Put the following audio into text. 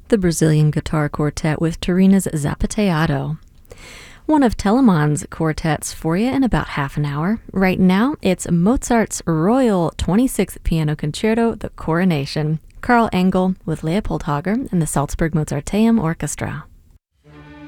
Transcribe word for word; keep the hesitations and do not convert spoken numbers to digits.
the Brazilian Guitar Quartet with Torina's Zapateado. One of Telemann's quartets for you in about half an hour. Right now, it's Mozart's Royal twenty-sixth Piano Concerto, The Coronation. Karl Engel with Leopold Hager and the Salzburg Mozarteum Orchestra.